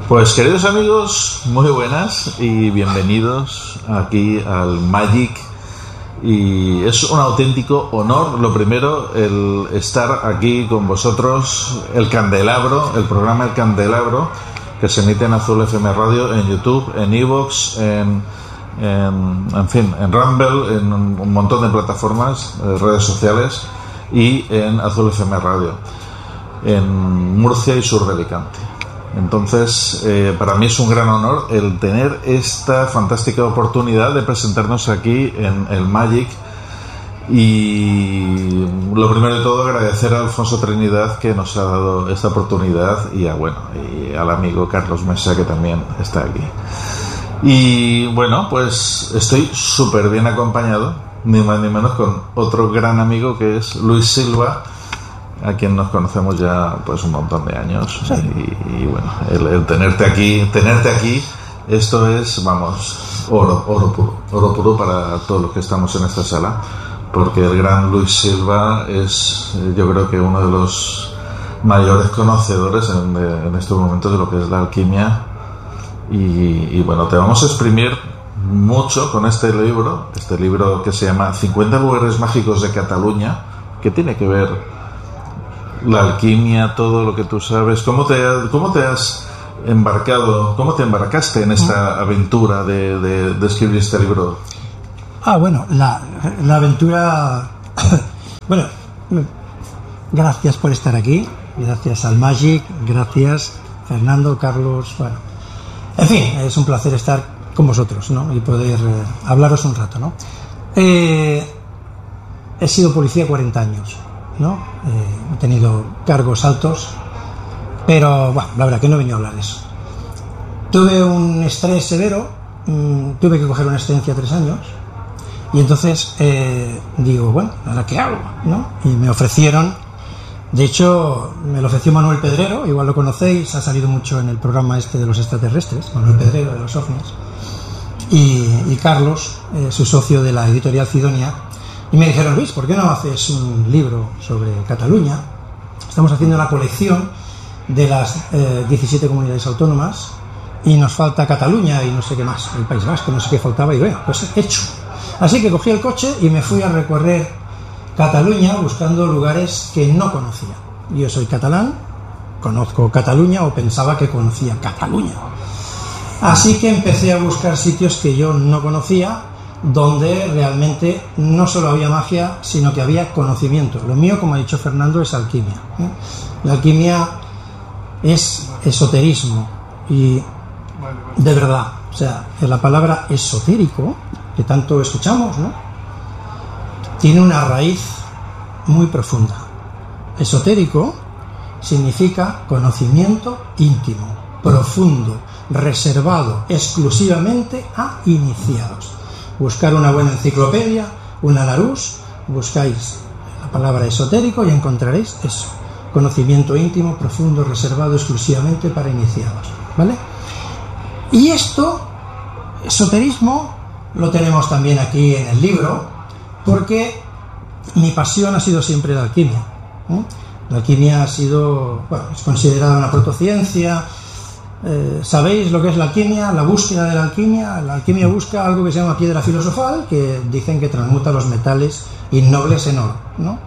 Pues queridos amigos, muy buenas y bienvenidos aquí al Magic. Y es un auténtico honor, lo primero, el estar aquí con vosotros, El Candelabro, el programa El Candelabro, que se emite en Azul FM Radio, en YouTube, en iVoox, en Rumble, en un montón de plataformas, redes sociales, y en Azul FM Radio, en Murcia y sur de Alicante. Entonces, para mí es un gran honor el tener esta fantástica oportunidad de presentarnos aquí en el Magic. Y lo primero de todo, agradecer a Alfonso Trinidad, que nos ha dado esta oportunidad, y al amigo Carlos Mesa, que también está aquí. Y bueno, pues estoy súper bien acompañado, ni más ni menos, con otro gran amigo que es Luis Silva, a quien nos conocemos ya pues un montón de años. Sí. Y bueno, el tenerte aquí, esto es, vamos, oro puro para todos los que estamos en esta sala, porque el gran Luis Silva es, yo creo que uno de los mayores conocedores en estos momentos de lo que es la alquimia. Y bueno, te vamos a exprimir mucho con este libro que se llama 50 lugares mágicos de Cataluña, que tiene que ver la alquimia, todo lo que tú sabes. ¿Cómo te has embarcado, cómo te embarcaste en esta aventura de escribir este libro? Bueno, la aventura... Bueno, gracias por estar aquí, gracias al Magic, gracias Fernando, Carlos, bueno, en fin, es un placer estar con vosotros, ¿no? Y poder hablaros un rato, ¿no? He sido policía 40 años, ¿no? He tenido cargos altos, pero bueno, la verdad que no he venido a hablar de eso. Tuve un estrés severo, tuve que coger una excedencia 3 años, y entonces digo, bueno, ¿ahora qué hago? ¿No? Y me ofrecieron, de hecho me lo ofreció Manuel Pedrero, igual lo conocéis, ha salido mucho en el programa este de los extraterrestres, Manuel Pedrero de los ovnis, y Carlos, su socio de la editorial Cidonia. Y me dijeron, Luis, ¿por qué no haces un libro sobre Cataluña? Estamos haciendo una colección de las 17 comunidades autónomas y nos falta Cataluña y no sé qué más, el País Vasco, no sé qué faltaba, y bueno, pues hecho. Así que cogí el coche y me fui a recorrer Cataluña buscando lugares que no conocía. Yo soy catalán, conozco Cataluña o pensaba que conocía Cataluña. Así que empecé a buscar sitios que yo no conocía, donde realmente no solo había magia, sino que había conocimiento. Lo mío, como ha dicho Fernando, es alquimia. La alquimia es esoterismo, y de verdad, o sea, la palabra esotérico, que tanto escuchamos, ¿no?, tiene una raíz muy profunda. Esotérico significa conocimiento íntimo, profundo, reservado exclusivamente a iniciados. Buscar una buena enciclopedia, una Larousse, buscáis la palabra esotérico y encontraréis eso: conocimiento íntimo, profundo, reservado exclusivamente para iniciados, ¿vale? Y esto, esoterismo, lo tenemos también aquí en el libro, porque mi pasión ha sido siempre la alquimia, ¿eh? La alquimia ha sido, bueno, es considerada una protociencia. ¿Sabéis lo que es la alquimia? La búsqueda de la alquimia. La alquimia busca algo que se llama piedra filosofal, que dicen que transmuta los metales innobles en oro, ¿no?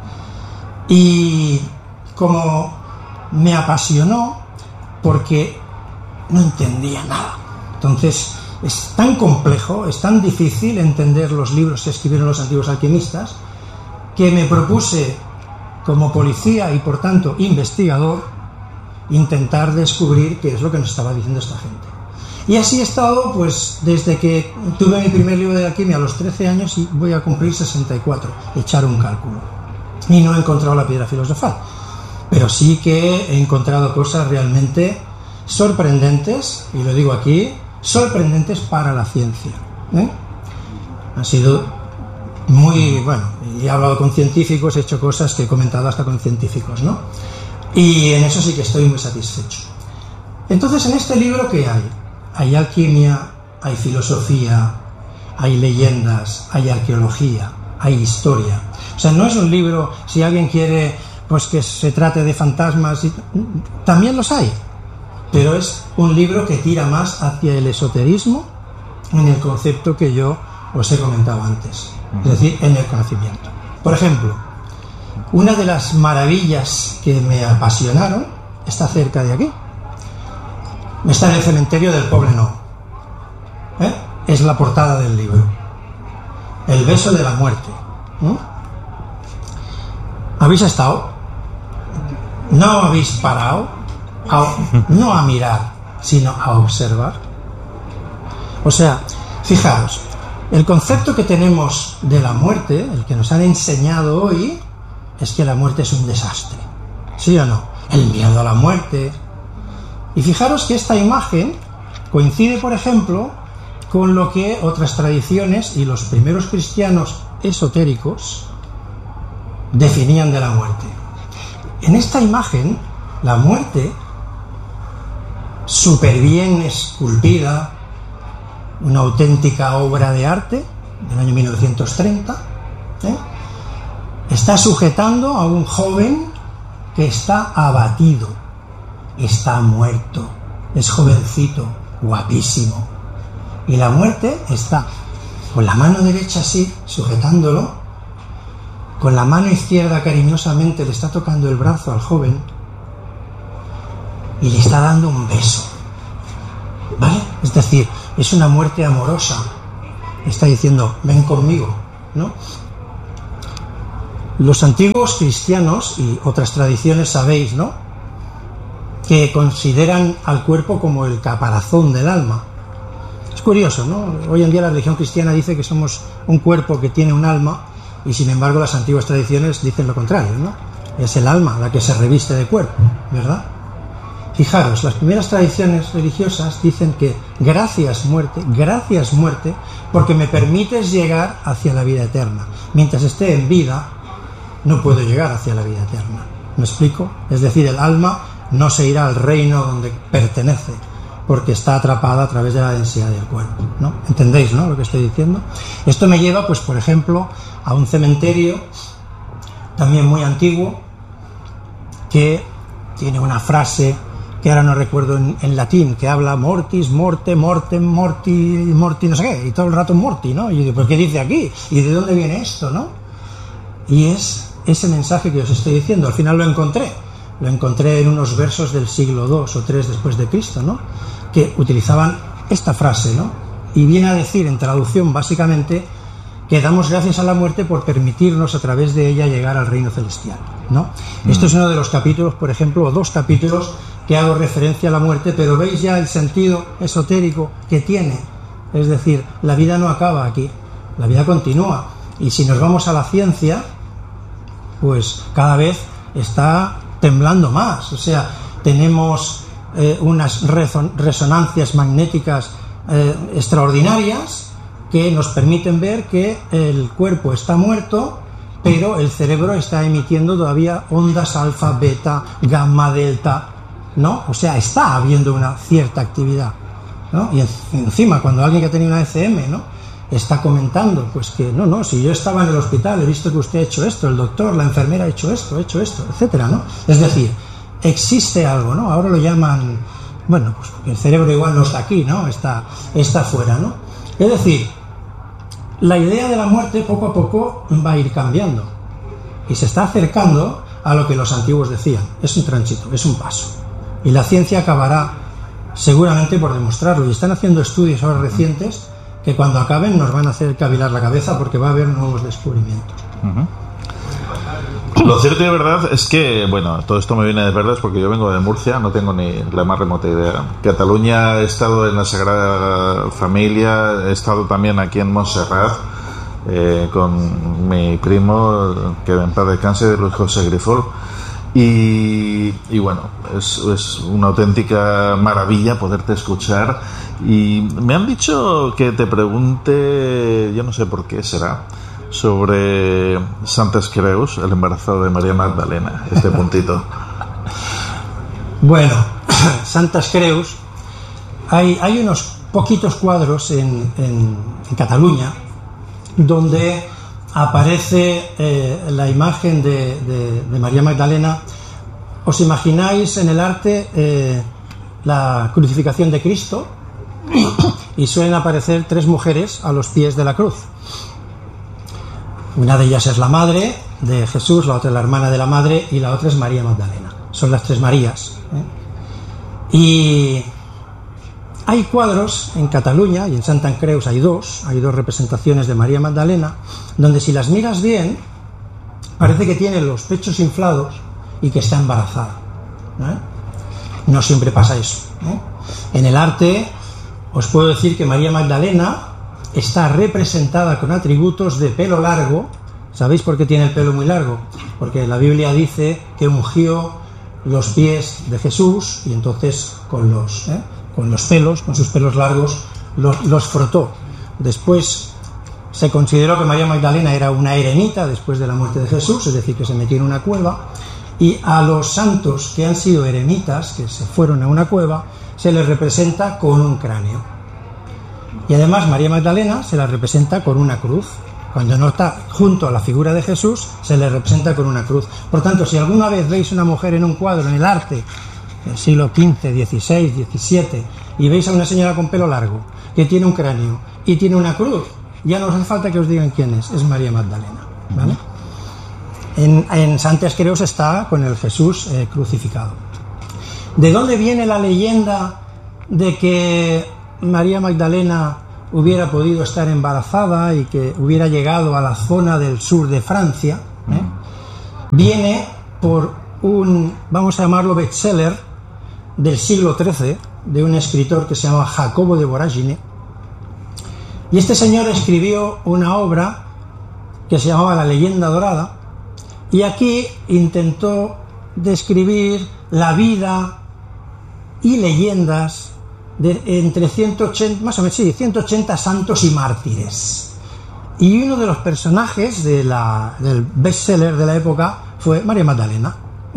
Y como me apasionó, porque no entendía nada. Entonces, es tan complejo, es tan difícil entender los libros que escribieron los antiguos alquimistas, que me propuse, como policía y por tanto investigador, intentar descubrir qué es lo que nos estaba diciendo esta gente. Y así he estado, pues, desde que tuve mi primer libro de alquimia a los 13 años y voy a cumplir 64, echar un cálculo. Y no he encontrado la piedra filosofal, pero sí que he encontrado cosas realmente sorprendentes, y lo digo aquí, sorprendentes para la ciencia, ¿eh? Ha sido muy, bueno, he hablado con científicos, he hecho cosas que he comentado hasta con científicos, ¿no? Y en eso sí que estoy muy satisfecho. Entonces, en este libro, ¿qué hay? Hay alquimia, hay filosofía, hay leyendas, hay arqueología, hay historia. O sea, no es un libro, si alguien quiere, pues que se trate de fantasmas, también los hay. pero es un libro que tira más hacia el esoterismo en el concepto que yo os he comentado antes, es decir, en el conocimiento. Por ejemplo, una de las maravillas que me apasionaron está cerca de aquí. Está en el cementerio del Poblenou. Es la portada del libro. El beso de la muerte. ¿Habéis estado? ¿No habéis parado? No a mirar, sino a observar. O sea, fijaros, el concepto que tenemos de la muerte, el que nos han enseñado hoy, es que la muerte es un desastre. ¿Sí o no? El miedo a la muerte. Y fijaros que esta imagen coincide, por ejemplo, con lo que otras tradiciones y los primeros cristianos esotéricos definían de la muerte. En esta imagen, la muerte, súper bien esculpida, una auténtica obra de arte del año 1930, está sujetando a un joven que está abatido, está muerto, es jovencito, guapísimo, y la muerte está con la mano derecha así, sujetándolo, con la mano izquierda cariñosamente le está tocando el brazo al joven y le está dando un beso, ¿vale? Es decir, es una muerte amorosa, está diciendo, ven conmigo, ¿no? Los antiguos cristianos y otras tradiciones sabéis, ¿no?, que consideran al cuerpo como el caparazón del alma. Es curioso, ¿no? Hoy en día la religión cristiana dice que somos un cuerpo que tiene un alma y sin embargo las antiguas tradiciones dicen lo contrario, ¿no? Es el alma la que se reviste de cuerpo, ¿verdad? Fijaros, las primeras tradiciones religiosas dicen que gracias muerte, porque me permites llegar hacia la vida eterna. Mientras esté en vida, no puedo llegar hacia la vida eterna. ¿Me explico? Es decir, el alma no se irá al reino donde pertenece, porque está atrapada a través de la densidad del cuerpo, ¿no? ¿Entendéis, no, lo que estoy diciendo? Esto me lleva, pues, por ejemplo, a un cementerio también muy antiguo que tiene una frase que ahora no recuerdo en latín, que habla mortis, morte, mortem, morti, no sé qué, y todo el rato morti, ¿no? Y yo digo, ¿pero qué dice aquí? ¿Y de dónde viene esto, no? Y es ese mensaje que os estoy diciendo. Al final lo encontré en unos versos del siglo II o III después de Cristo, ¿no?, que utilizaban esta frase, ¿no? Y viene a decir, en traducción, básicamente, que damos gracias a la muerte por permitirnos a través de ella llegar al reino celestial, ¿no? Esto es uno de los capítulos, por ejemplo, o dos capítulos que hago referencia a la muerte, pero veis ya el sentido esotérico que tiene. Es decir, la vida no acaba aquí, la vida continúa. Y si nos vamos a la ciencia, pues cada vez está temblando más. O sea, tenemos unas resonancias magnéticas extraordinarias que nos permiten ver que el cuerpo está muerto, pero el cerebro está emitiendo todavía ondas alfa, beta, gamma, delta, ¿no? O sea, está habiendo una cierta actividad, ¿no? Y encima, cuando alguien que ha tenido una ECM, ¿no?, está comentando, pues que no, si yo estaba en el hospital, he visto que usted ha hecho esto, el doctor, la enfermera ha hecho esto, etcétera, ¿no? Es decir, existe algo, ¿no? Ahora lo llaman, bueno, pues el cerebro igual no está aquí, ¿no? Está fuera, ¿no? Es decir, la idea de la muerte poco a poco va a ir cambiando y se está acercando a lo que los antiguos decían. Es un tránsito, es un paso. Y la ciencia acabará seguramente por demostrarlo. Y están haciendo estudios ahora recientes que cuando acaben nos van a hacer cavilar la cabeza porque va a haber nuevos descubrimientos. Lo cierto y verdad es que, bueno, todo esto me viene de verdes porque yo vengo de Murcia, no tengo ni la más remota idea. Cataluña, he estado en la Sagrada Familia, he estado también aquí en Montserrat con mi primo, que en paz descanse, Luis José Grifol. Y bueno, es una auténtica maravilla poderte escuchar. Y me han dicho que te pregunte, yo no sé por qué será, sobre Santes Creus, el embarazo de María Magdalena, este puntito. Bueno, Santes Creus, hay unos poquitos cuadros en Cataluña donde aparece la imagen de María Magdalena. ¿Os imagináis en el arte la crucificación de Cristo y suelen aparecer 3 mujeres a los pies de la cruz. Una de ellas es la madre de Jesús, la otra es la hermana de la madre y la otra es María Magdalena. Son las 3 Marías. Y hay cuadros en Cataluña y en Santa Creus hay dos representaciones de María Magdalena, donde si las miras bien, parece que tiene los pechos inflados y que está embarazada. No siempre pasa eso. En el arte os puedo decir que María Magdalena está representada con atributos de pelo largo. ¿Sabéis por qué tiene el pelo muy largo? Porque la Biblia dice que ungió los pies de Jesús y entonces con los pelos, con sus pelos largos, los frotó. Después se consideró que María Magdalena era una eremita después de la muerte de Jesús, es decir, que se metió en una cueva, y a los santos que han sido eremitas, que se fueron a una cueva, se les representa con un cráneo. Y además María Magdalena se la representa con una cruz. Cuando no está junto a la figura de Jesús, se le representa con una cruz. Por tanto, si alguna vez veis una mujer en un cuadro, en el arte del siglo XV, XVI, XVII, y veis a una señora con pelo largo, que tiene un cráneo y tiene una cruz, ya no os hace falta que os digan quién es María Magdalena, ¿vale? En Santes Creus está con el Jesús crucificado. ¿De dónde viene la leyenda de que María Magdalena hubiera podido estar embarazada y que hubiera llegado a la zona del sur de Francia? Viene por un, vamos a llamarlo, bestseller del siglo XIII, de un escritor que se llama Jacobo de Voragine. Y este señor escribió una obra que se llamaba La leyenda dorada, y aquí intentó describir la vida y leyendas de entre 180, más o menos, sí, 180 santos y mártires. Y uno de los personajes del bestseller de la época fue María Magdalena.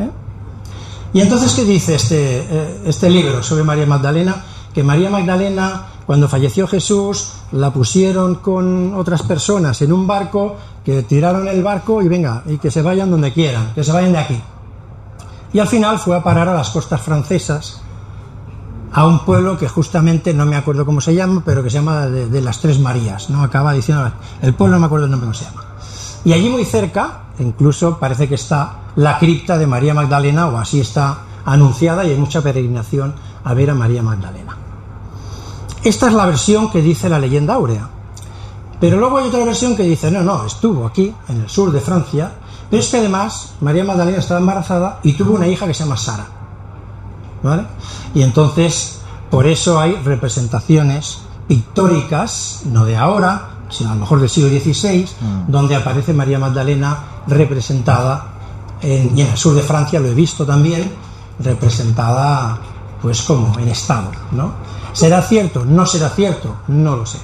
Y entonces, ¿qué dice este libro sobre María Magdalena? Que María Magdalena, cuando falleció Jesús, la pusieron con otras personas en un barco, que tiraron el barco y venga, y que se vayan donde quieran, que se vayan de aquí. Y al final fue a parar a las costas francesas, a un pueblo que justamente no me acuerdo cómo se llama, pero que se llama de las 3 Marías, ¿no? Acaba diciendo el pueblo, no me acuerdo el nombre cómo se llama. Y allí muy cerca, incluso parece que está la cripta de María Magdalena, o así está anunciada, y hay mucha peregrinación a ver a María Magdalena. Esta es la versión que dice la leyenda áurea. Pero luego hay otra versión que dice, no, estuvo aquí, en el sur de Francia, pero es que además María Magdalena estaba embarazada y tuvo una hija que se llama Sara, ¿vale? Y entonces, por eso hay representaciones pictóricas, no de ahora, sino a lo mejor del siglo XVI, donde aparece María Magdalena representada, y en el sur de Francia lo he visto también, representada pues como en estado, ¿no? ¿Será cierto? ¿No será cierto? No lo sé.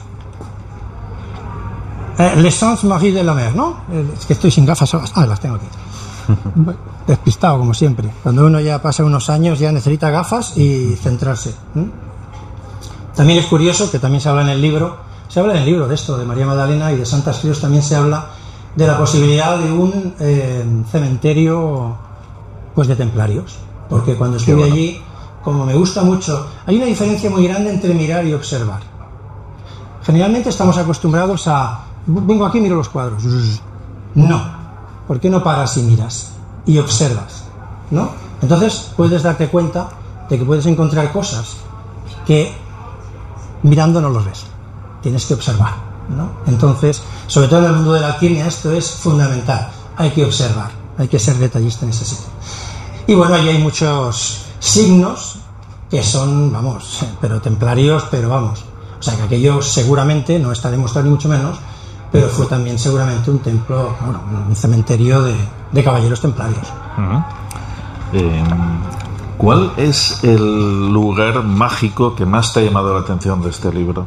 Les Saints Marie de la Mer, ¿no? Es que estoy sin gafas. Las tengo aquí. Despistado, como siempre. Cuando uno ya pasa unos años, ya necesita gafas y centrarse. También es curioso que también se habla en el libro de esto, de María Magdalena, y de Santas Creus también se habla de la posibilidad de un cementerio pues de templarios. Porque cuando estuve allí, como me gusta mucho, hay una diferencia muy grande entre mirar y observar. Generalmente estamos acostumbrados a vengo aquí y miro los cuadros. No. ¿Por qué no paras y miras? Y observas, ¿no? Entonces puedes darte cuenta de que puedes encontrar cosas que mirando no los ves. Tienes que observar, ¿no? Entonces, sobre todo en el mundo de la alquimia, esto es fundamental. Hay que observar, hay que ser detallista en ese sitio. Y bueno, ahí hay muchos signos que son, pero templarios, pero vamos. O sea, que aquello seguramente no está demostrado ni mucho menos, pero fue también seguramente un templo, un cementerio de caballeros templarios. ¿Cuál es el lugar mágico que más te ha llamado la atención de este libro?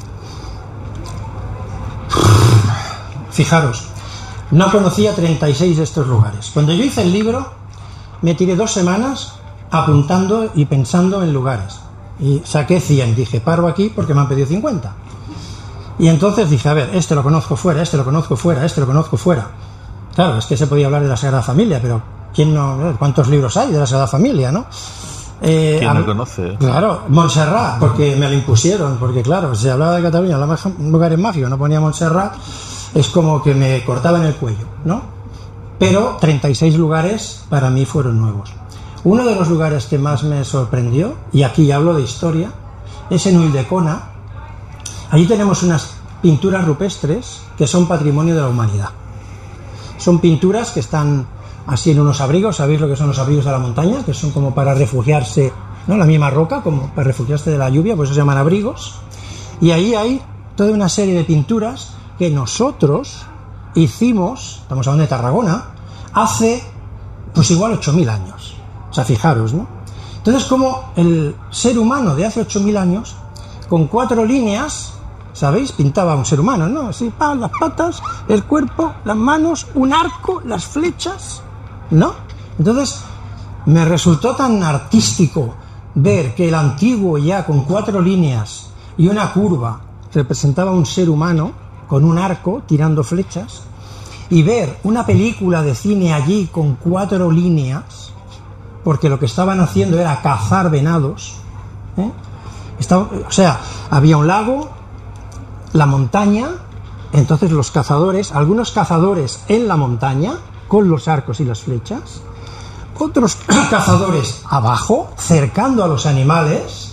Fijaros, no conocía 36 de estos lugares. Cuando yo hice el libro, me tiré 2 semanas apuntando y pensando en lugares. Y saqué 100. Dije, paro aquí porque me han pedido 50. Y entonces dije, a ver, este lo conozco fuera, este lo conozco fuera, este lo conozco fuera. Claro, es que se podía hablar de la Sagrada Familia, pero ¿cuántos libros hay de la Sagrada Familia, no? ¿Quién no conoce? Claro, Montserrat, porque me lo impusieron, porque claro, si hablaba de Cataluña, hablaba de lugares mágicos, no ponía Montserrat, es como que me cortaban el cuello, ¿no? Pero 36 lugares para mí fueron nuevos. Uno de los lugares que más me sorprendió, y aquí hablo de historia, es en Ulldecona. Allí tenemos unas pinturas rupestres que son patrimonio de la humanidad. Son pinturas que están así en unos abrigos, ¿sabéis lo que son los abrigos de la montaña? Que son como para refugiarse, ¿no? La misma roca, como para refugiarse de la lluvia, pues se llaman abrigos. Y ahí hay toda una serie de pinturas que nosotros hicimos, estamos hablando de Tarragona, hace pues igual 8.000 años. O sea, fijaros, ¿no? Entonces, como el ser humano de hace 8.000 años, con 4 líneas, ¿sabéis? Pintaba a un ser humano, ¿no? Así, las patas, el cuerpo, las manos, un arco, las flechas, ¿no? Entonces, me resultó tan artístico ver que el antiguo ya con 4 líneas y una curva representaba a un ser humano con un arco tirando flechas, y ver una película de cine allí con 4 líneas, porque lo que estaban haciendo era cazar venados, ¿eh? O sea, había un lago, la montaña, entonces los cazadores, algunos cazadores en la montaña, con los arcos y las flechas, otros cazadores abajo, cercando a los animales,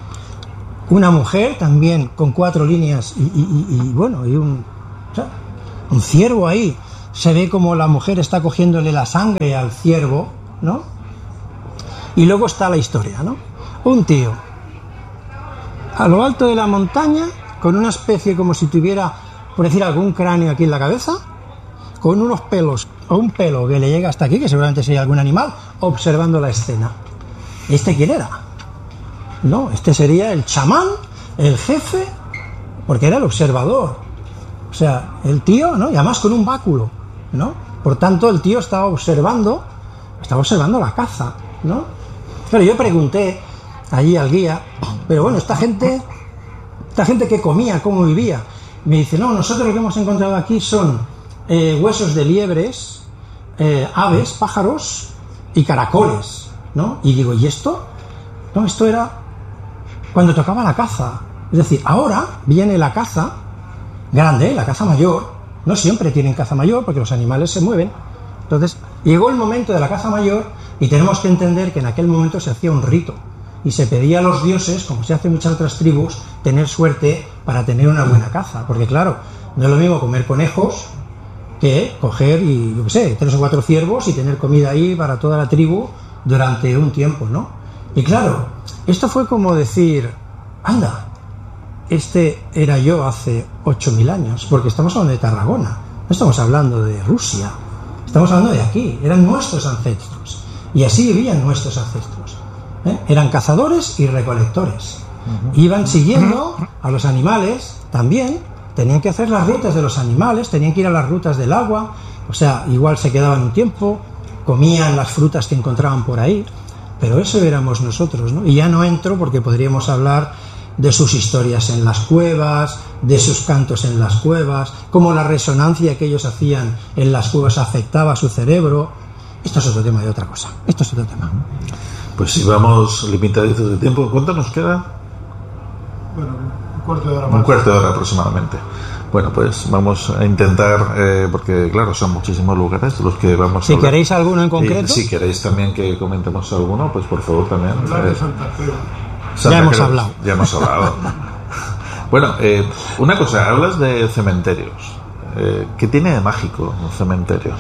una mujer también con 4 líneas y bueno, y un ciervo ahí. Se ve como la mujer está cogiéndole la sangre al ciervo, ¿no? Y luego está la historia, ¿no? Un tío a lo alto de la montaña, con una especie como si tuviera, por decir, algún cráneo aquí en la cabeza, con unos pelos, o un pelo que le llega hasta aquí, que seguramente sería algún animal, observando la escena. ¿Este quién era? No, este sería el chamán, el jefe, porque era el observador. O sea, el tío, ¿no? Y además con un báculo, ¿no? Por tanto, el tío estaba observando la caza, ¿no? Pero yo pregunté allí al guía, pero bueno, esta gente que comía, cómo vivía. Me dice, no, nosotros lo que hemos encontrado aquí son huesos de liebres, aves, pájaros y caracoles, ¿no? Y digo, ¿y esto? No, esto era cuando tocaba la caza. Es decir, ahora viene la caza grande, la caza mayor. No siempre tienen caza mayor porque los animales se mueven. Entonces, llegó el momento de la caza mayor y tenemos que entender que en aquel momento se hacía un rito y se pedía a los dioses, como se hace en muchas otras tribus, tener suerte para tener una buena caza. Porque claro, no es lo mismo comer conejos que coger, y yo qué sé, 3 o 4 ciervos y tener comida ahí para toda la tribu durante un tiempo, ¿no? Y claro, esto fue como decir, anda, este era yo hace 8.000 años, porque estamos hablando de Tarragona, no estamos hablando de Rusia, estamos hablando de aquí, eran nuestros ancestros, y así vivían nuestros ancestros, ¿eh? Eran cazadores y recolectores, iban siguiendo a los animales también, tenían que hacer las rutas de los animales, tenían que ir a las rutas del agua, o sea, igual se quedaban un tiempo, comían las frutas que encontraban por ahí, pero eso éramos nosotros, ¿no? Y ya no entro porque podríamos hablar de sus historias en las cuevas, de sus cantos en las cuevas, cómo la resonancia que ellos hacían en las cuevas afectaba a su cerebro. Esto es otro tema de otra cosa. Esto es otro tema. Pues si vamos limitaditos de tiempo, ¿cuánto nos queda? Bueno, un cuarto de hora más. Un cuarto de hora aproximadamente. Bueno, pues vamos a intentar, porque claro, son muchísimos lugares los que vamos a Si queréis alguno en concreto. Y si queréis también que comentemos alguno, pues por favor también. Hablar de Santa Creu. Santa Ya hemos Creu. hablado. Ya hemos hablado. Bueno, una cosa, hablas de cementerios. ¿Qué tiene de mágico un cementerio?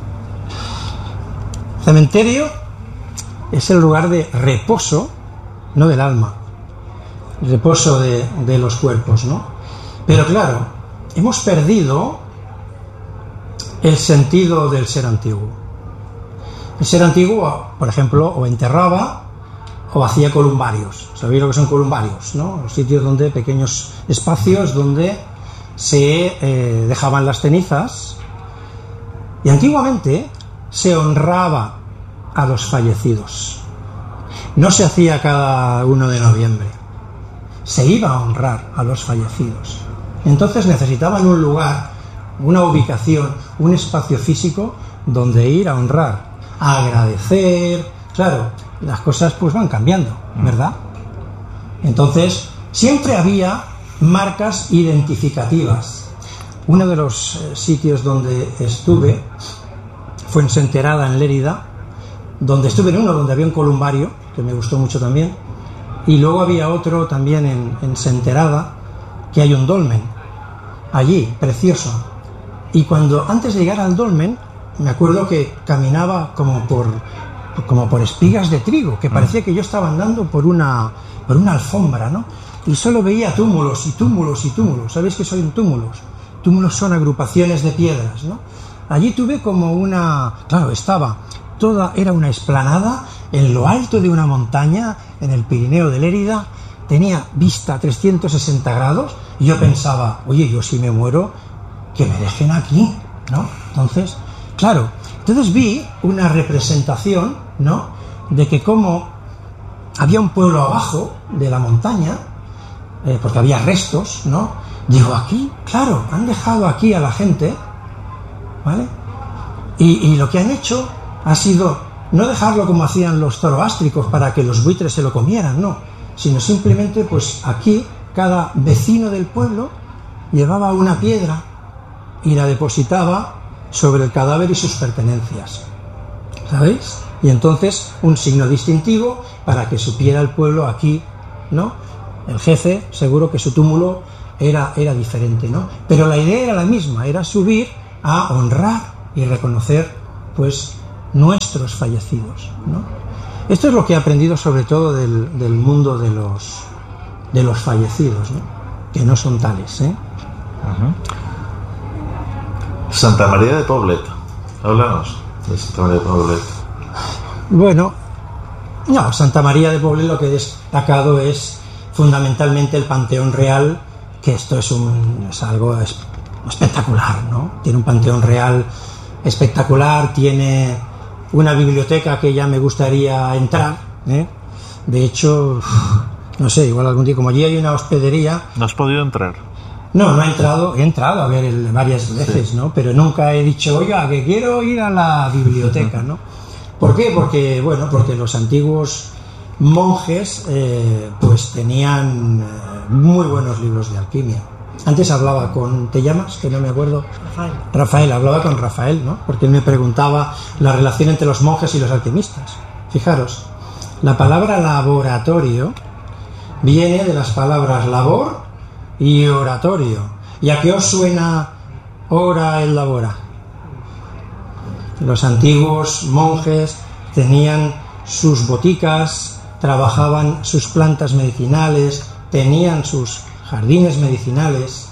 Cementerio es el lugar de reposo, no del alma, reposo de los cuerpos, ¿no? Pero claro, hemos perdido el sentido del ser antiguo. El ser antiguo, por ejemplo, o enterraba o hacía columbarios. ¿Sabéis lo que son columbarios, no? Los sitios donde, pequeños espacios donde se dejaban las cenizas. Y antiguamente se honraba a los fallecidos. No se hacía cada 1 de noviembre. Se iba a honrar a los fallecidos. Entonces necesitaban un lugar, una ubicación, un espacio físico donde ir a honrar, a agradecer. Claro, las cosas pues van cambiando, ¿verdad? Entonces, siempre había marcas identificativas. Uno de los sitios donde estuve fue en Senterada, en Lérida, donde estuve en uno donde había un columbario, que me gustó mucho también, y luego había otro también en Senterada, que hay un dolmen, allí, precioso. Y cuando, antes de llegar al dolmen, me acuerdo que caminaba como por espigas de trigo, que parecía que yo estaba andando por una alfombra, ¿no? Y solo veía túmulos y túmulos y túmulos. ¿Sabéis qué son túmulos? Túmulos son agrupaciones de piedras, ¿no? Allí tuve como claro, era una explanada en lo alto de una montaña, en el Pirineo de Lérida, tenía vista a 360 grados, y yo pensaba, oye, yo si me muero, que me dejen aquí, ¿no? Entonces vi una representación, ¿no?, de que como había un pueblo abajo de la montaña, porque había restos, ¿no? Digo, aquí, claro, han dejado aquí a la gente, ¿vale? Y lo que han hecho ha sido no dejarlo como hacían los zoroástricos para que los buitres se lo comieran, no, sino simplemente, pues aquí, cada vecino del pueblo llevaba una piedra y la depositaba sobre el cadáver y sus pertenencias, ¿sabéis? Y entonces un signo distintivo para que supiera el pueblo aquí, ¿no? El jefe, seguro que su túmulo era diferente, ¿no? Pero la idea era la misma, era subir a honrar y reconocer, pues, nuestros fallecidos, ¿no? Esto es lo que he aprendido sobre todo del mundo de los fallecidos, ¿no? Que no son tales, ¿eh? Santa María de Poblet. Háblanos de Santa María de Poblet. Bueno, no, Santa María de Poblet lo que he destacado es fundamentalmente el Panteón Real, que esto es algo espectacular, ¿no? Tiene un Panteón Real espectacular, tiene una biblioteca que ya me gustaría entrar, ¿eh? De hecho, no sé, igual algún día, como allí hay una hospedería... ¿No has podido entrar? No he entrado a ver varias veces, sí, ¿no? Pero nunca he dicho, oiga, que quiero ir a la biblioteca, ¿no? ¿Por qué? Porque los antiguos monjes pues tenían muy buenos libros de alquimia. Antes hablaba ¿te llamas? Que no me acuerdo. Rafael, hablaba con Rafael, ¿no? Porque él me preguntaba la relación entre los monjes y los alquimistas. Fijaros, la palabra laboratorio viene de las palabras labor y oratorio. ¿Y a qué os suena ora el labora? Los antiguos monjes tenían sus boticas, trabajaban sus plantas medicinales, tenían sus jardines medicinales,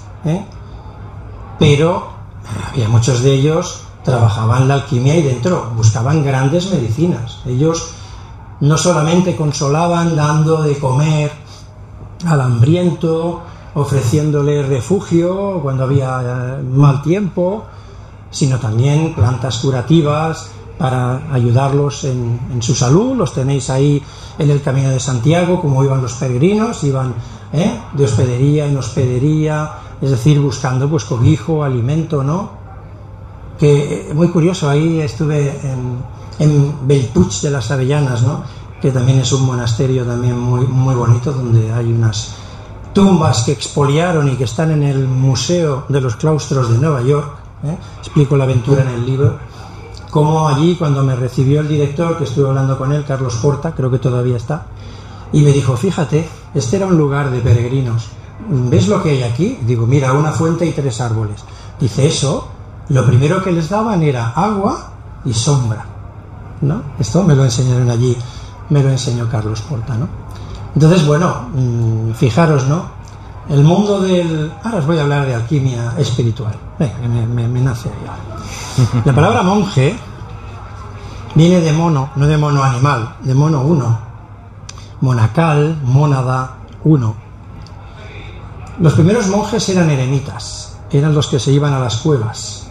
pero había muchos de ellos trabajaban la alquimia y dentro buscaban grandes medicinas. Ellos no solamente consolaban dando de comer al hambriento, ofreciéndole refugio cuando había mal tiempo, sino también plantas curativas para ayudarlos en su salud. Los tenéis ahí en el Camino de Santiago, como iban los peregrinos, iban de hospedería en hospedería, es decir, buscando pues cobijo, alimento, ¿no? Que muy curioso, ahí estuve en Bellpuig de las Avellanas, ¿no? Que también es un monasterio también muy, muy bonito, donde hay unas tumbas que expoliaron y que están en el Museo de los Claustros de Nueva York. Explico la aventura en el libro, como allí cuando me recibió el director, que estuve hablando con él, Carlos Porta, creo que todavía está, y me dijo, fíjate, este era un lugar de peregrinos, ¿ves lo que hay aquí? Digo, mira, una fuente y 3 árboles. Dice, eso, lo primero que les daban era agua y sombra, ¿no? Esto me lo enseñaron allí, me lo enseñó Carlos Porta, ¿no? Entonces, bueno, fijaros, ¿no? El mundo ahora os voy a hablar de alquimia espiritual. Venga, que me nace ahí. La palabra monje viene de mono, no de mono animal, de mono uno. Monacal, mónada, uno. Los primeros monjes eran eremitas, eran los que se iban a las cuevas.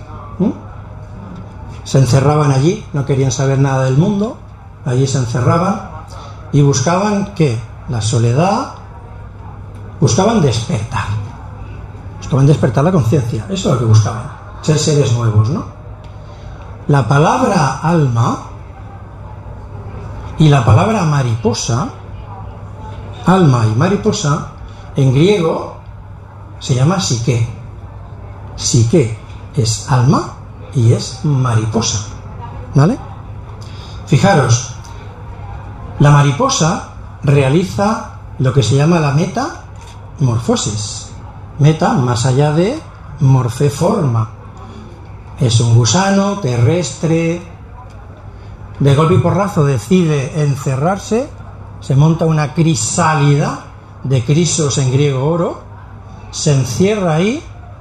Se encerraban allí, no querían saber nada del mundo, allí se encerraban y buscaban, ¿qué? La soledad. Buscaban despertar la conciencia, eso es lo que buscaban, ser seres nuevos, ¿no? La palabra alma Y la palabra mariposa, alma y mariposa, en griego se llama psique. Psique es alma y es mariposa, ¿vale? Fijaros, la mariposa realiza lo que se llama la metamorfosis. Meta, más allá de morfe, forma. Es un gusano terrestre. De golpe y porrazo decide encerrarse, se monta una crisálida, de crisos en griego oro, se encierra ahí,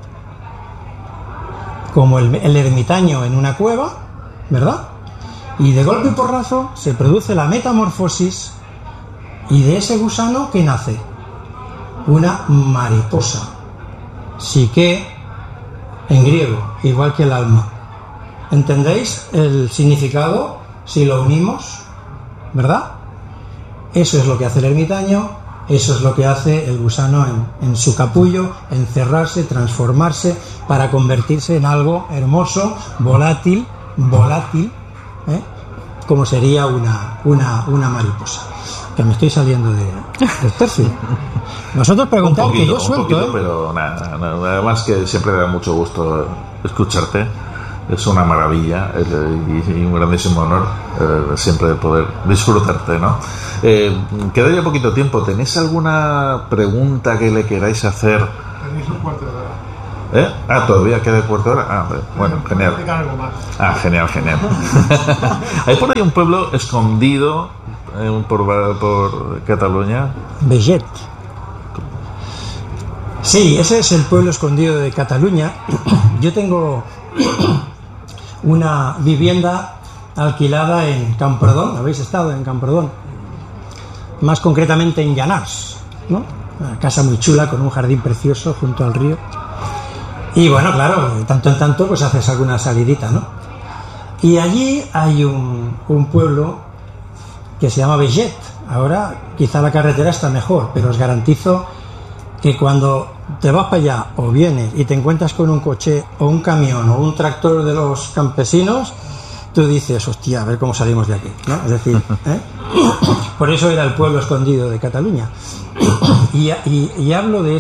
como el ermitaño en una cueva, ¿verdad? Y de golpe y porrazo se produce la metamorfosis, y de ese gusano, ¿qué nace? Una mariposa. Psique en griego, igual que el alma. ¿Entendéis el significado si lo unimos? ¿Verdad? Eso es lo que hace el ermitaño, eso es lo que hace el gusano en su capullo, encerrarse, transformarse para convertirse en algo hermoso, volátil, ¿eh? Como sería una mariposa. Que me estoy saliendo del tercio. Nosotros preguntamos que yo suelto, un poquito, pero nada, además que siempre da mucho gusto escucharte. Es una maravilla y un grandísimo honor siempre poder disfrutarte, ¿no? Queda ya poquito tiempo. ¿Tenéis alguna pregunta que le queráis hacer? Tenéis un cuarto de hora. ¿Todavía queda cuarto de hora? Bueno, genial. Algo más. Genial. Hay por ahí un pueblo escondido por Cataluña. Beget. Sí, ese es el pueblo escondido de Cataluña. Yo tengo una vivienda alquilada en Camprodon. ¿Habéis estado en Camprodon? Más concretamente en Llanars, ¿no? Una casa muy chula con un jardín precioso junto al río. Y bueno, claro, de tanto en tanto pues haces alguna salidita, ¿no? Y allí hay un pueblo que se llama Beget. Ahora quizá la carretera está mejor, pero os garantizo que cuando te vas para allá o vienes y te encuentras con un coche o un camión o un tractor de los campesinos, tú dices, hostia, a ver cómo salimos de aquí, ¿no? Es decir, por eso era el pueblo escondido de Cataluña. Y hablo de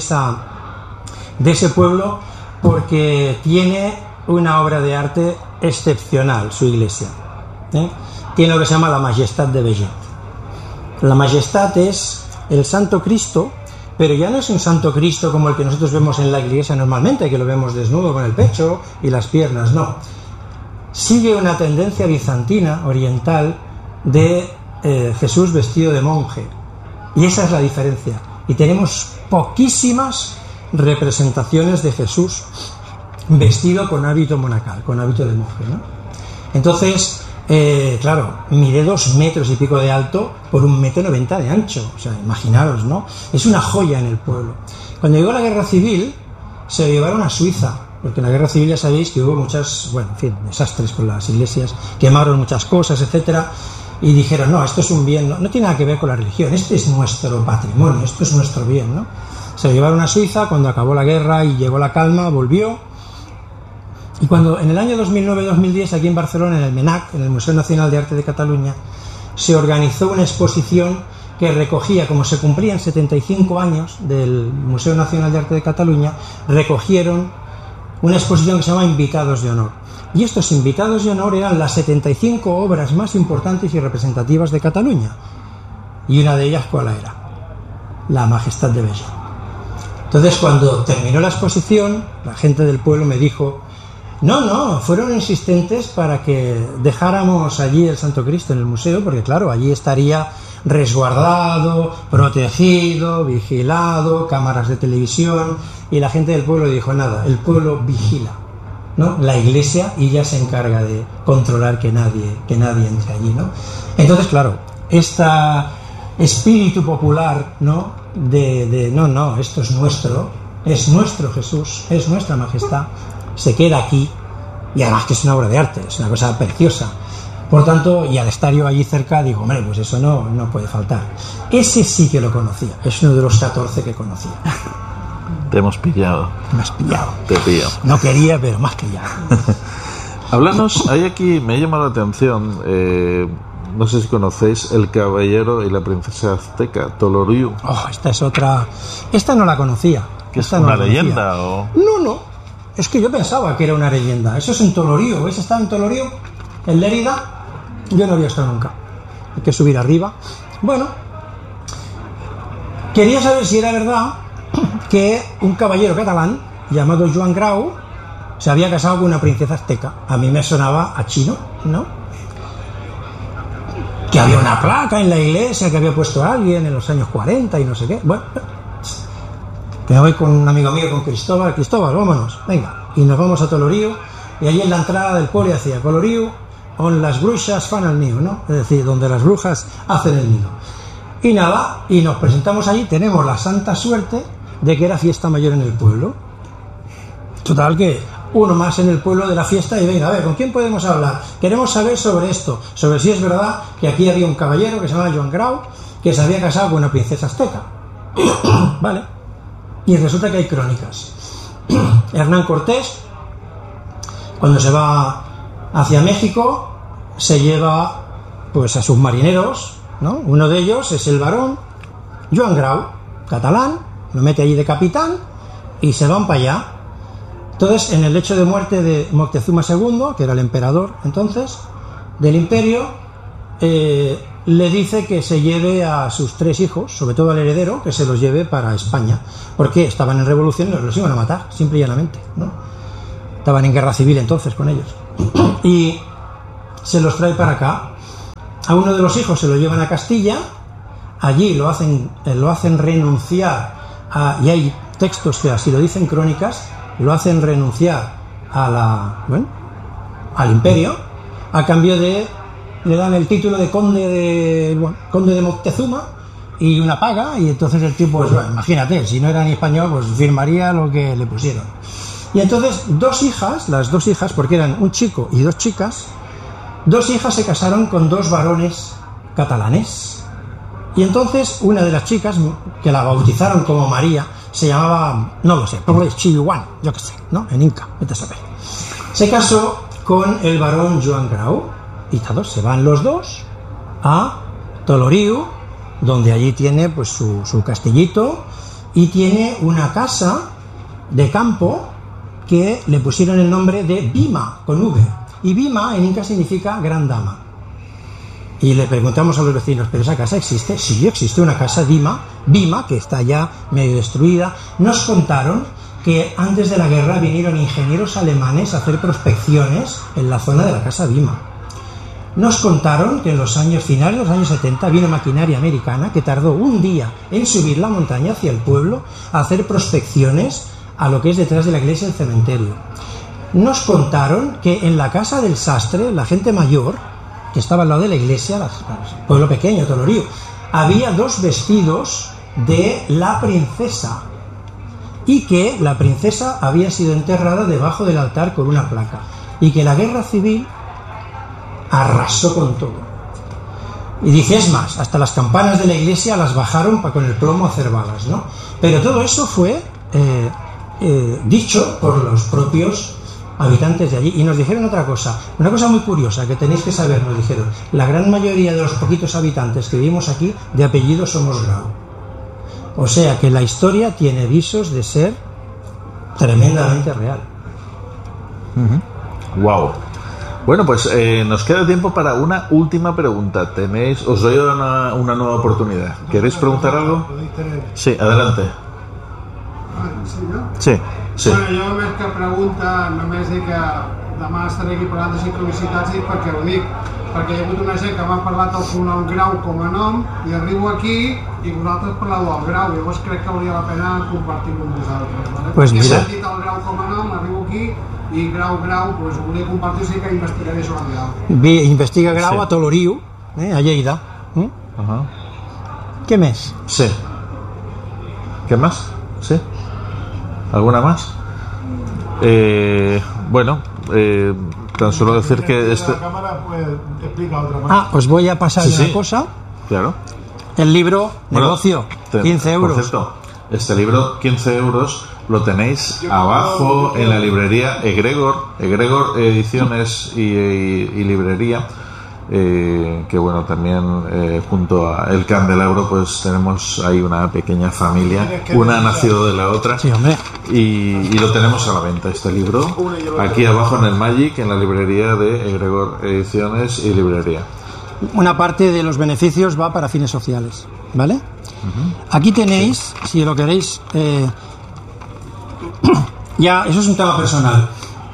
ese pueblo porque tiene una obra de arte excepcional, su iglesia. Tiene lo que se llama la Majestad de Beget. La Majestad es el Santo Cristo, pero ya no es un Santo Cristo como el que nosotros vemos en la iglesia normalmente, que lo vemos desnudo con el pecho y las piernas, no. Sigue una tendencia bizantina, oriental, de Jesús vestido de monje. Y esa es la diferencia. Y tenemos poquísimas representaciones de Jesús vestido con hábito monacal, con hábito de monje, ¿no? Entonces, claro, mide 2 metros y pico de alto por 1,90 m de ancho. O sea, imaginaros, ¿no? Es una joya en el pueblo. Cuando llegó la guerra civil, se lo llevaron a Suiza, porque en la guerra civil ya sabéis que hubo muchas, desastres con las iglesias, quemaron muchas cosas, etcétera, y dijeron, no, esto es un bien, no tiene nada que ver con la religión, este es nuestro patrimonio, esto es nuestro bien, ¿no? Se lo llevaron a Suiza. Cuando acabó la guerra y llegó la calma, volvió. Y cuando en el año 2009-2010, aquí en Barcelona, en el MENAC, en el Museo Nacional de Arte de Cataluña, se organizó una exposición que recogía, como se cumplían 75 años del Museo Nacional de Arte de Cataluña, recogieron una exposición que se llama Invitados de Honor. Y estos invitados de honor eran las 75 obras más importantes y representativas de Cataluña. Y una de ellas, ¿cuál era? La Majestad de Beget. Entonces, cuando terminó la exposición, la gente del pueblo me dijo, no, fueron insistentes para que dejáramos allí el Santo Cristo en el museo, porque claro, allí estaría resguardado, protegido, vigilado, cámaras de televisión, y la gente del pueblo dijo, nada, el pueblo vigila, ¿no? La iglesia, y ya se encarga de controlar que nadie entre allí, ¿no? Entonces, claro, este espíritu popular, ¿no? No, esto es nuestro Jesús, es nuestra majestad, se queda aquí, y además que es una obra de arte, es una cosa preciosa. Por tanto, y al estar yo allí cerca, digo, hombre, pues eso no puede faltar. Ese sí que lo conocía, es uno de los 14 que conocía. Te hemos pillado. Me has pillado. Te he pillado. No quería, pero más que ya. Háblanos, hay aquí, me ha llamado la atención, no sé si conocéis El Caballero y la Princesa Azteca, Toloriu. Esta es otra. Esta no la conocía. ¿Que es una leyenda o...? No. Es que yo pensaba que era una leyenda. Eso es en Toloriu. ¿Ves? Está en Toloriu, en Lérida. Yo no había estado nunca. Hay que subir arriba. Bueno, quería saber si era verdad que un caballero catalán llamado Joan Grau se había casado con una princesa azteca. A mí me sonaba a chino, ¿no? Que había una placa en la iglesia que había puesto alguien en los años 40 y no sé qué. Bueno, que me voy con un amigo mío, con Cristóbal, vámonos, venga. Y nos vamos a Toloriu, y allí en la entrada del pueblo hacía Toloriu, on las brujas fan el nido, ¿no? Es decir, donde las brujas hacen el nido. Y nada, y nos presentamos allí, tenemos la santa suerte de que era fiesta mayor en el pueblo. Total que uno más en el pueblo de la fiesta y venga, a ver, ¿con quién podemos hablar? Queremos saber sobre esto, sobre si es verdad que aquí había un caballero que se llamaba Joan Grau, que se había casado con una princesa azteca. Vale. Y resulta que hay crónicas. Hernán Cortés, cuando se va hacia México, se lleva pues a sus marineros, ¿no? Uno de ellos es el barón Joan Grau, catalán, lo mete allí de capitán y se van para allá. Entonces, en el lecho de muerte de Moctezuma II, que era el emperador entonces del imperio, le dice que se lleve a sus 3 hijos, sobre todo al heredero, que se los lleve para España, porque estaban en revolución y los iban a matar, simple y llanamente, ¿no? Estaban en guerra civil entonces con ellos. Y se los trae para acá. A uno de los hijos se lo llevan a Castilla, allí lo hacen renunciar y hay textos que así lo dicen, crónicas, lo hacen renunciar al imperio, a cambio de le dan el título de conde de Moctezuma y una paga, y entonces el tipo, pues, bueno, imagínate, si no era ni español, pues firmaría lo que le pusieron. Y entonces las dos hijas, porque eran un chico y 2 chicas, 2 hijas se casaron con 2 varones catalanes. Y entonces una de las chicas, que la bautizaron como María, se llamaba, no lo sé, Chihuahua, yo qué sé, ¿no? En Inca, vete a saber. Se casó con el varón Joan Grau y todos se van los 2 a Toloriu, donde allí tiene pues su castillito y tiene una casa de campo que le pusieron el nombre de Bima, con V. Y Bima en Inca significa gran dama. Y le preguntamos a los vecinos, ¿pero esa casa existe? Sí, existe una casa Bima, que está ya medio destruida. Nos contaron que antes de la guerra vinieron ingenieros alemanes a hacer prospecciones en la zona de la casa Bima. Nos contaron que en los años finales, de los años 70, vino maquinaria americana que tardó un día en subir la montaña hacia el pueblo a hacer prospecciones a lo que es detrás de la iglesia y el cementerio. Nos contaron que en la casa del sastre, la gente mayor, que estaba al lado de la iglesia, el pueblo pequeño, Toloriu, había 2 vestidos de la princesa y que la princesa había sido enterrada debajo del altar con una placa y que la guerra civil arrasó con todo. Y dice, es más, hasta las campanas de la iglesia las bajaron para con el plomo hacer balas, ¿no? Pero todo eso fue dicho por los propios habitantes de allí. Y nos dijeron otra cosa, una cosa muy curiosa que tenéis que saber, nos dijeron, la gran mayoría de los poquitos habitantes que vivimos aquí, de apellido somos Grau. O sea que la historia tiene visos de ser tremendamente real. Wow. Bueno, pues nos queda tiempo para una última pregunta. Os doy una nueva oportunidad. ¿Queréis preguntar algo? Sí, adelante. Sí. Bueno, jo més que pregunta, només dic que demà estaré aquí parlant de sincronicitats i perquè ho dic, perquè hi ha hagut una gent que m'ha parlat el cognom Grau com a nom i arribo aquí i vosaltres parleu del Grau, llavors crec que hauria la pena compartir-ho amb vosaltres, ¿vale? Pues mira. He sentit el Grau com a nom, arribo aquí i Grau, pues ho volia compartir, sí que investigaré sobre el Grau. Investiga Grau a Toloriu, a Lleida. ¿Qué més? Sí. ¿Qué más? Sí. ¿Alguna más? Bueno, tan solo decir que la cámara pues explica otra más. Os voy a pasar una cosa. Claro. El libro, negocio, 15 euros. Por cierto, este libro, 15 euros, lo tenéis abajo en la librería Egregor Ediciones y Librería. que bueno, también junto a El Candelabro pues tenemos ahí una pequeña familia, una ha nacido de la otra. Sí, hombre. Y lo tenemos a la venta, este libro, aquí abajo en el Magic, en la librería de Egregor Ediciones y Librería. Una parte de los beneficios va para fines sociales, ¿vale? Aquí tenéis, si lo queréis, ya, eso es un tema personal.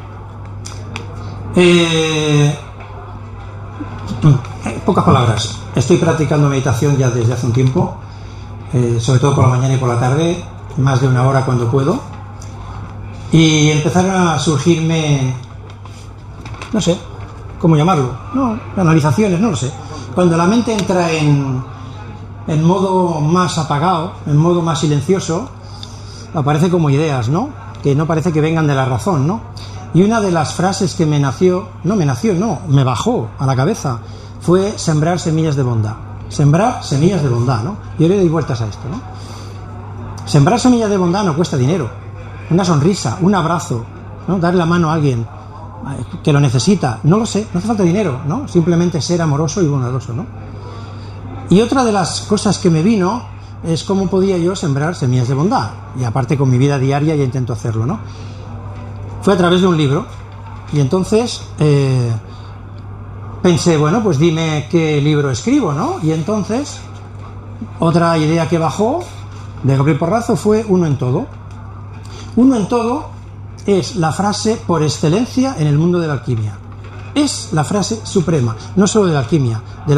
Pocas palabras. Estoy practicando meditación ya desde hace un tiempo, sobre todo por la mañana y por la tarde, más de 1 hora cuando puedo. Y empezaron a surgirme, no sé cómo llamarlo, no, canalizaciones, no lo sé. Cuando la mente entra en modo más apagado, en modo más silencioso, aparece como ideas, ¿no? Que no parece que vengan de la razón, ¿no? Y una de las frases que me bajó a la cabeza fue sembrar semillas de bondad. Sembrar semillas de bondad, ¿no? Yo le doy vueltas a esto, ¿no? Sembrar semillas de bondad no cuesta dinero. Una sonrisa, un abrazo, ¿no? Darle la mano a alguien que lo necesita, no lo sé, no hace falta dinero, ¿no? Simplemente ser amoroso y bondadoso, ¿no? Y otra de las cosas que me vino es cómo podía yo sembrar semillas de bondad. Y aparte con mi vida diaria ya intento hacerlo, ¿no? Fue a través de un libro y entonces pensé, bueno, pues dime qué libro escribo, ¿no? Y entonces otra idea que bajó de Gabriel Porrazo fue Uno en Todo. Uno en Todo es la frase por excelencia en el mundo de la alquimia. Es la frase suprema, no solo de la alquimia, de